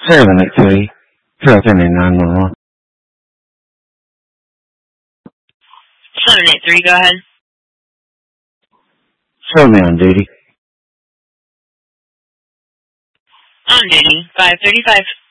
783. Traffic 911. 783, go ahead. Show me on duty. On duty, 535.